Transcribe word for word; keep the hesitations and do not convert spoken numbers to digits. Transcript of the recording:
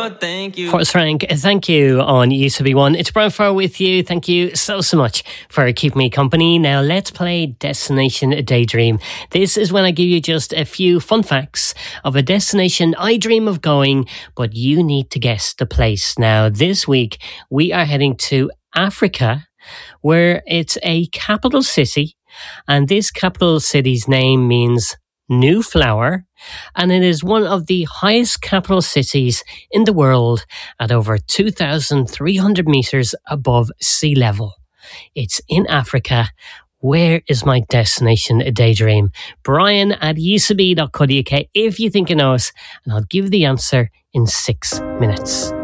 no thank you. Horse Frank, thank you on U C B One. It's Brian Farr with you. Thank you so, so much for keeping me company. Now let's play Destination Daydream. This is when I give you just a few fun facts of a destination I dream of going, but you need to guess the place. Now this week we are heading to Africa, where it's a capital city, and this capital city's name means new flower, and it is one of the highest capital cities in the world at over two thousand three hundred meters above sea level. It's in Africa. Where is my destination daydream? Brian at u c b dot co dot u k if you think you know it, and I'll give the answer in six minutes.